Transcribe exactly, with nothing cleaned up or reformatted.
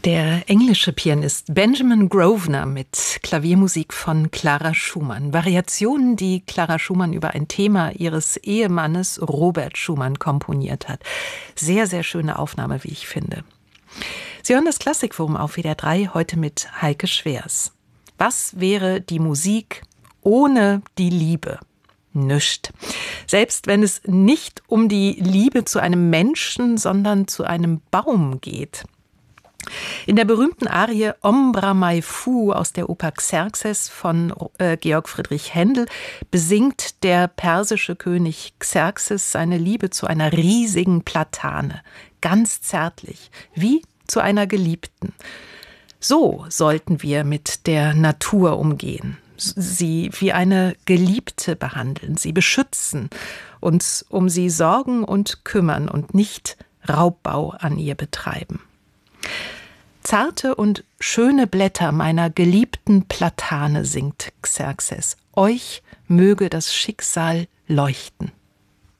Der englische Pianist Benjamin Grosvenor mit Klaviermusik von Clara Schumann. Variationen, die Clara Schumann über ein Thema ihres Ehemannes Robert Schumann komponiert hat. Sehr, sehr schöne Aufnahme, wie ich finde. Sie hören das Klassikforum auf W D R drei, heute mit Heike Schwers. Was wäre die Musik ohne die Liebe? Nüscht. Selbst wenn es nicht um die Liebe zu einem Menschen, sondern zu einem Baum geht. In der berühmten Arie Ombra mai fu aus der Oper Xerxes von äh, Georg Friedrich Händel besingt der persische König Xerxes seine Liebe zu einer riesigen Platane, ganz zärtlich, wie zu einer Geliebten. So sollten wir mit der Natur umgehen, sie wie eine Geliebte behandeln, sie beschützen, uns um sie sorgen und kümmern und nicht Raubbau an ihr betreiben. Zarte und schöne Blätter meiner geliebten Platane, singt Xerxes, euch möge das Schicksal leuchten.